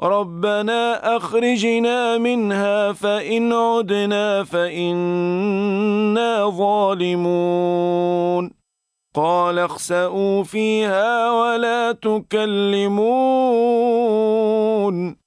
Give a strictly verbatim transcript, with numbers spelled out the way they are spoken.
ربنا أخرجنا منها فإن عدنا فإنا ظالمون قال اخسئوا فيها ولا تكلمون